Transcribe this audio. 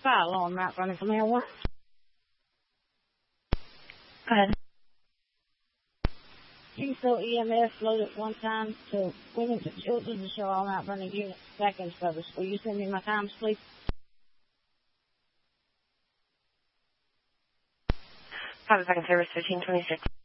fire alarm right running from here. What? Go ahead. Kingsville EMS loaded one time to Wilmington Children to show all out running units back in service. Will you send me my times, please? Private back in service 1526.